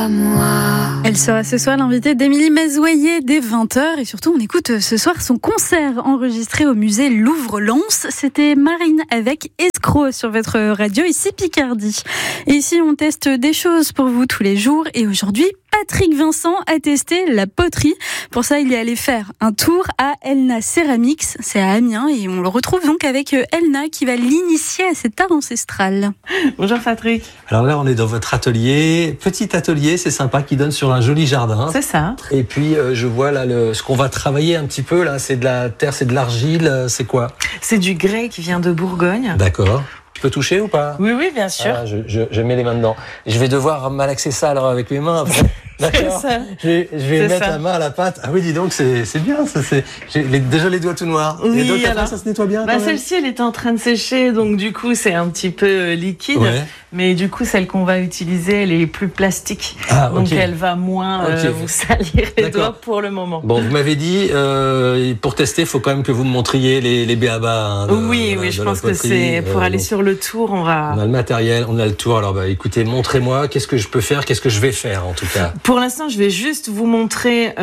à moi. Elle sera ce soir l'invitée d'Émilie Mazoyer dès 20h et surtout on écoute ce soir son concert enregistré au musée Louvre-Lens. C'était Marine avec Escroc sur votre radio ici Picardie. Et ici on teste des choses pour vous tous les jours et aujourd'hui Patrick Vincent a testé la poterie. Pour ça, il est allé faire un tour à Elna Ceramics, c'est à Amiens, et on le retrouve donc avec Elna qui va l'initier à cet art ancestral. Bonjour Patrick. Alors là, on est dans votre atelier, petit atelier, c'est sympa, qui donne sur un joli jardin. C'est ça. Et puis, je vois là ce qu'on va travailler un petit peu, là, c'est de la terre, c'est de l'argile, c'est quoi ? C'est du grès qui vient de Bourgogne. D'accord. Je peux toucher ou pas ? Oui, bien sûr. Ah, je mets les mains dedans. Je vais devoir malaxer ça alors avec mes mains après. D'accord. Je vais mettre la main à la pâte. Ah oui, dis donc, c'est bien. J'ai déjà les doigts tout noirs. Oui, et donc alors, ça se nettoie bien. Celle-ci, elle est en train de sécher, donc du coup, c'est un petit peu liquide. Ouais. Mais du coup, celle qu'on va utiliser, elle est plus plastique. Ah, donc elle va moins vous salir les doigts pour le moment. Bon, vous m'avez dit, pour tester, il faut quand même que vous me montriez les b.a.-ba. Oui, je pense que c'est pour aller sur le tour, on a le matériel, on a le tour. Alors, écoutez, montrez-moi, qu'est-ce que je peux faire, qu'est-ce que je vais faire en tout cas. Pour l'instant, je vais juste vous montrer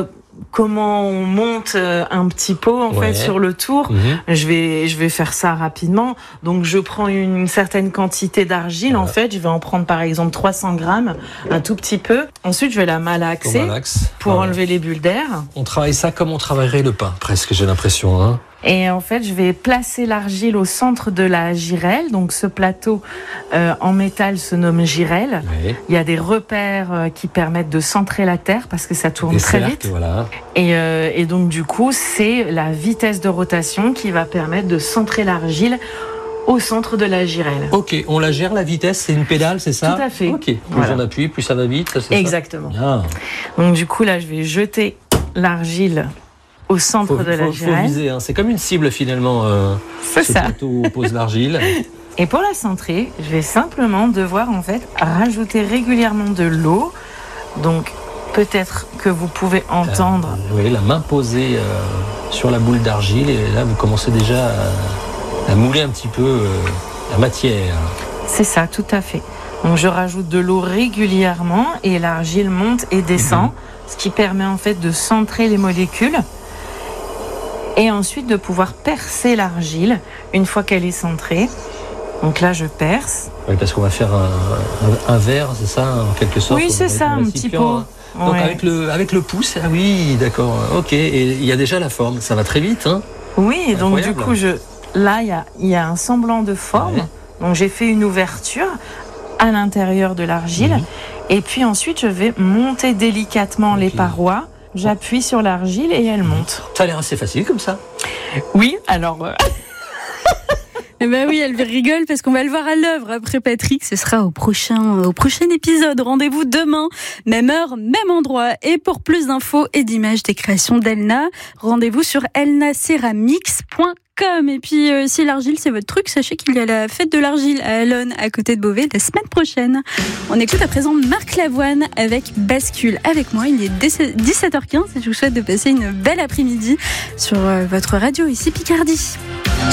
comment on monte un petit pot en fait sur le tour. Je vais faire ça rapidement. Donc je prends une certaine quantité d'argile en fait. Je vais en prendre par exemple 300 grammes, un tout petit peu. Ensuite, je vais la malaxer pour enlever les bulles d'air. On travaille ça comme on travaillerait le pain, presque, j'ai l'impression. Hein. Et en fait, je vais placer l'argile au centre de la girelle. Donc, ce plateau en métal se nomme girelle. Oui. Il y a des repères qui permettent de centrer la terre parce que ça tourne très vite. Voilà. Et donc, du coup, c'est la vitesse de rotation qui va permettre de centrer l'argile au centre de la girelle. Ok, on la gère, la vitesse, c'est une pédale, c'est ça ? Tout à fait. Ok, plus on appuie, plus ça va vite. C'est exactement. Ça donc, du coup, là, je vais jeter l'argile au centre de la girelle. Faut viser, hein. C'est comme une cible finalement. C'est ça. Plateau pose l'argile. Et pour la centrer, je vais simplement devoir en fait rajouter régulièrement de l'eau. Donc peut-être que vous pouvez entendre. Oui, la main posée sur la boule d'argile et là vous commencez déjà à mouler un petit peu la matière. C'est ça, tout à fait. Donc je rajoute de l'eau régulièrement et l'argile monte et descend, ce qui permet en fait de centrer les molécules. Et ensuite de pouvoir percer l'argile une fois qu'elle est centrée. Donc là, je perce. Oui, parce qu'on va faire un verre, c'est ça, en quelque sorte. Oui, c'est ça, un petit pot. Donc avec le pouce, ah oui, d'accord, ok. Et il y a déjà la forme, ça va très vite, hein. Oui, donc du coup, là, il y a un semblant de forme. Ouais. Donc j'ai fait une ouverture à l'intérieur de l'argile. Et puis ensuite, je vais monter délicatement les parois. J'appuie sur l'argile et elle monte. Ça a l'air assez facile comme ça. Oui, alors... Eh ben oui, elle rigole parce qu'on va le voir à l'œuvre après Patrick. Ce sera au prochain épisode. Rendez-vous demain, même heure, même endroit. Et pour plus d'infos et d'images des créations d'Elna, rendez-vous sur elnaceramics.com. Et puis, si l'argile c'est votre truc, sachez qu'il y a la fête de l'argile à Allonne, à côté de Beauvais, la semaine prochaine. On écoute à présent Marc Lavoine avec Bascule. Avec moi, il est 17h15 et je vous souhaite de passer une belle après-midi sur votre radio ici Picardie.